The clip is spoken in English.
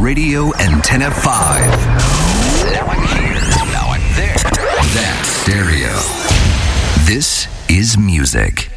Radio Antenna 5. Now I'm here. Now I'm there. That's stereo. This is music.